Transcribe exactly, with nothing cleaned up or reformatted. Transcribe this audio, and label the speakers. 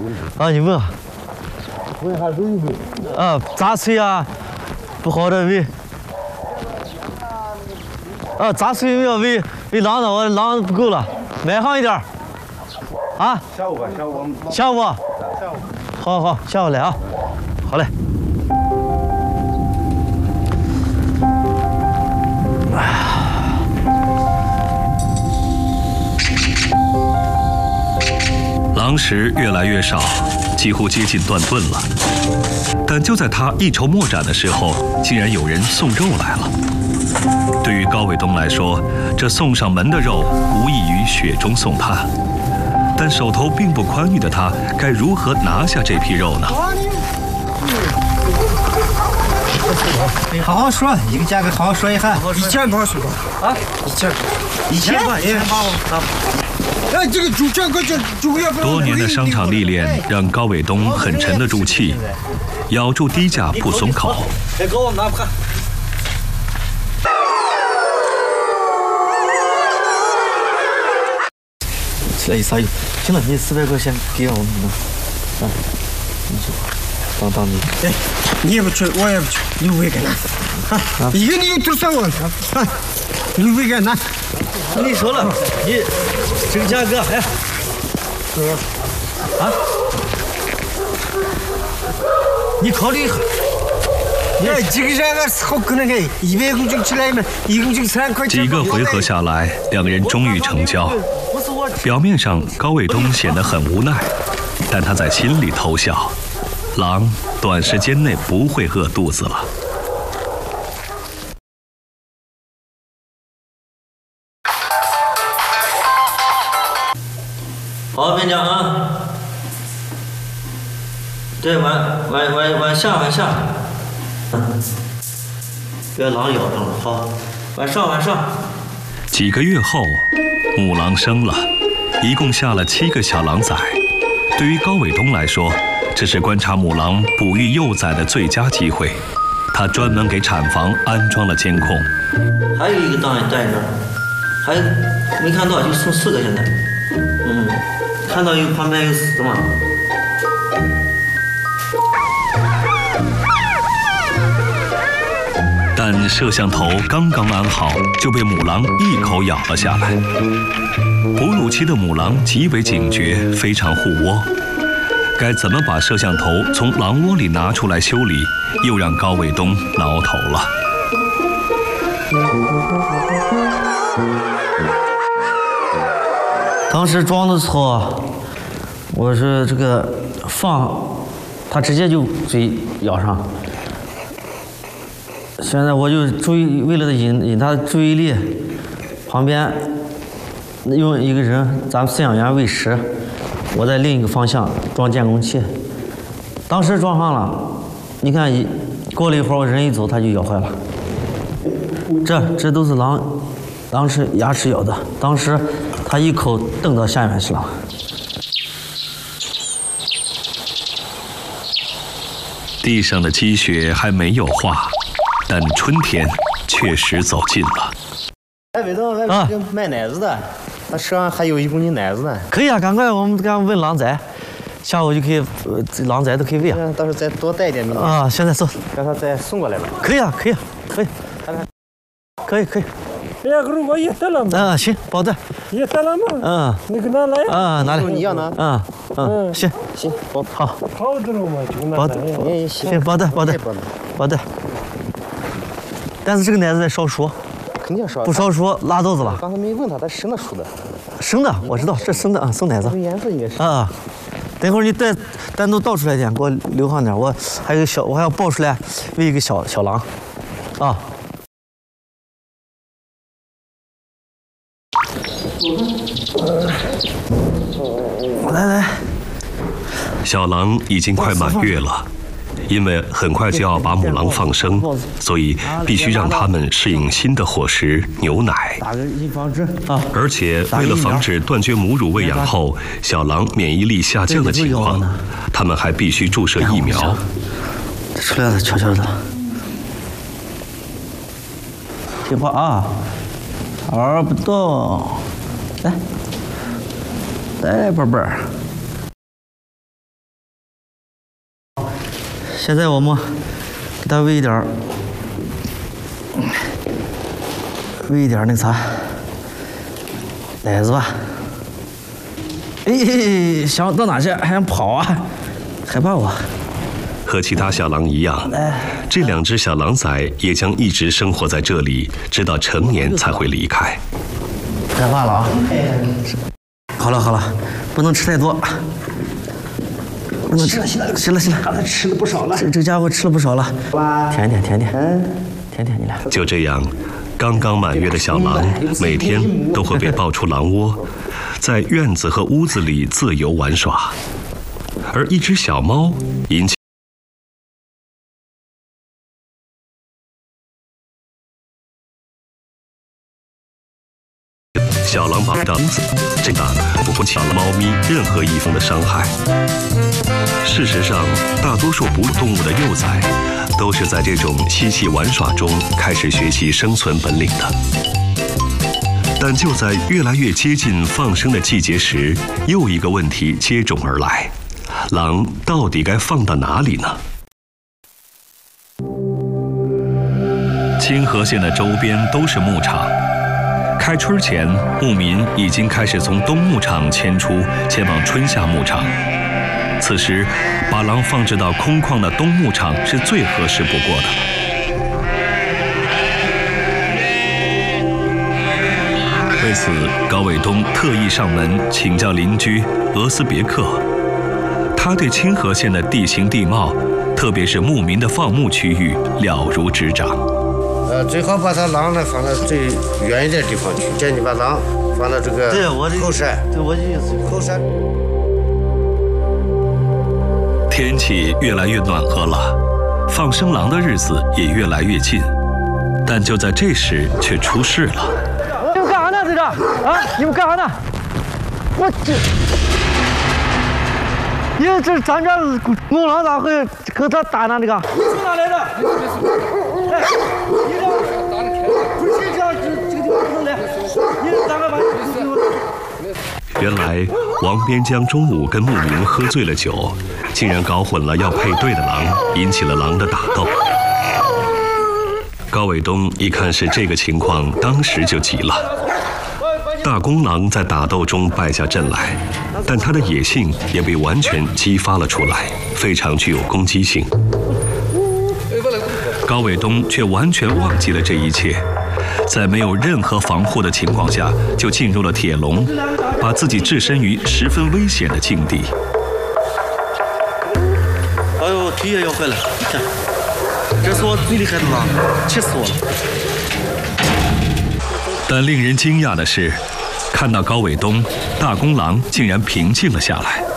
Speaker 1: 啊，你问。
Speaker 2: 问下肉没？
Speaker 1: 啊，杂碎啊，不好的喂。啊，杂碎没有喂喂狼的，我狼不够了，买上一点。啊？
Speaker 2: 下午吧，下午。
Speaker 1: 下午。
Speaker 2: 下午。
Speaker 1: 好好，下午来啊。好嘞。
Speaker 3: 狼食越来越少，几乎接近断顿了。但就在他一筹莫展的时候，竟然有人送肉来了。对于高伟东来说，这送上门的肉无异于雪中送炭。但手头并不宽裕的他，该如何拿下这批肉呢？
Speaker 4: 好好说，一个价格好好说一下。一千八是吧？啊，一千，一千八，一千八啊。哎，这个主价格这主要
Speaker 3: 多年的商场历练让高伟东很沉得住气，咬住低价不松口。
Speaker 1: 别给我拿不看。起来一撒油，行了，你四百块钱给我们啊，你说，当当你。
Speaker 4: 哎，你也不去，我也不去，你为干啥？啊，一个你有多少万？啊，你为干啥？
Speaker 1: 你说了，你这个价格，哎，啊，你考虑一下。
Speaker 4: 哎，这个价格是好可能的，一百公斤起来嘛，一公斤三块钱。
Speaker 3: 几个回合下来，两人终于成交。表面上高伟东显得很无奈，但他在心里偷笑，狼短时间内不会饿肚子了。
Speaker 1: 好，边疆啊！对，往往往往下，往下，嗯，别狼咬上了，好，往上，往上。
Speaker 3: 几个月后，母狼生了，一共下了七个小狼崽。对于高伟东来说，这是观察母狼哺育幼崽的最佳机会。他专门给产房安装了监控。
Speaker 1: 还有一个档也带着，还没看到，就剩四个现在。嗯，看到有旁边有死的吗？
Speaker 3: 但摄像头刚刚安好，就被母狼一口咬了下来。哺乳期的母狼极为警觉，非常护窝。该怎么把摄像头从狼窝里拿出来修理，又让高伟东挠头了。
Speaker 1: 当时装的错，我是这个放，它直接就嘴咬上。现在我就注意，为了引引他的注意力，旁边用一个人，咱们饲养员喂食，我在另一个方向装监控器。当时装上了，你看一过了一会儿，我人一走，它就咬坏了。这这都是狼，狼是牙齿咬的。当时它一口蹬到下面去了。
Speaker 3: 地上的积雪还没有化。但春天确实走近了。
Speaker 4: 哎，伟东，外面有卖奶子的，他车上还有一公斤奶子呢。
Speaker 1: 可以啊，赶快我们刚问狼崽，下午就可以，呃，狼崽都可以喂啊。
Speaker 4: 到时候再多带一点明天。
Speaker 1: 啊，现在走，
Speaker 4: 让他再送过来吧。
Speaker 1: 可以啊，可以，可以，可以，可以。
Speaker 5: 哎呀，可是我也得了嘛。
Speaker 1: 啊，行，包的。
Speaker 5: 也得了嘛。
Speaker 1: 嗯。
Speaker 5: 你给拿来。
Speaker 1: 啊，拿来。
Speaker 4: 你要拿。
Speaker 1: 嗯嗯，行
Speaker 4: 行，包
Speaker 1: 好。
Speaker 5: 好的了嘛，就拿
Speaker 1: 包的。行，包的，包的，包的。但是这个奶子得烧熟，
Speaker 4: 肯定烧，
Speaker 1: 不烧熟拉肚子了。
Speaker 4: 刚才没问他，他生的熟的。
Speaker 1: 生的，我知道，这生的啊，生奶子。
Speaker 4: 颜色应该是。
Speaker 1: 啊，等会儿你再单独倒出来点，给我留上点。我还有个小，我还要抱出来喂一个小小狼，啊。来来，
Speaker 3: 小狼已经快满月了。因为很快就要把母狼放生，所以必须让它们适应新的伙食牛奶。
Speaker 1: 打个预防针啊！
Speaker 3: 而且为了防止断绝母乳喂养后小狼免疫力下降的情况，他们还必须注射疫苗。
Speaker 1: 出来了，悄悄的。听话啊，儿不动，来，来，宝贝儿。 现在我们给它喂一点儿，喂一点儿那个啥奶子吧。哎，想到哪去？还想跑啊？害怕我？
Speaker 3: 和其他小狼一样，这两只小狼崽也将一直生活在这里，直到成年才会离开。
Speaker 1: 害怕了啊！好了好了，不能吃太多。不能吃，行了行了行了，刚才吃了不少了。这这家伙吃了不少了。舔舔舔舔，舔舔你俩。
Speaker 3: 就这样，刚刚满月的小狼每天都会被抱出狼窝，在院子和屋子里自由玩耍，而一只小猫引起。小狼绑着屋子，这个不会起了猫咪任何一方的伤害。事实上，大多数哺乳动物的幼崽都是在这种嬉戏玩耍中开始学习生存本领的。但就在越来越接近放生的季节时，又一个问题接踵而来：狼到底该放到哪里呢？清河县的周边都是牧场。开春前，牧民已经开始从冬牧场迁出，前往春夏牧场。此时，把狼放置到空旷的冬牧场是最合适不过的了。为此，高伟东特意上门请教邻居俄斯别克，他对清河县的地形地貌，特别是牧民的放牧区域了如指掌。
Speaker 2: 呃，最好把它狼呢放到最远一点地方去。建议把狼放到这个
Speaker 1: 对我这
Speaker 2: 后山，
Speaker 1: 对我这意思
Speaker 2: 后山。
Speaker 3: 天气越来越暖和了，放生狼的日子也越来越近，但就在这时却出事了。
Speaker 6: 你们干啥呢？在这啊？你们干啥呢？我这，因为这咱这母狼咋会和他打呢？这个你从哪来的？哎，你这不是这样，这这个地方不能来。你咱们把
Speaker 3: 原来王边江中午跟牧民喝醉了酒，竟然搞混了要配对的狼，引起了狼的打斗。高伟东一看是这个情况，当时就急了。大公狼在打斗中败下阵来，但他的野性也被完全激发了出来，非常具有攻击性。高伟东却完全忘记了这一切，在没有任何防护的情况下，就进入了铁笼，把自己置身于十分危险的境地。
Speaker 1: 哎呦，腿也要坏了！看，这是我最厉害的狼，气死我了！
Speaker 3: 但令人惊讶的是，看到高伟东，大公狼竟然平静了下来。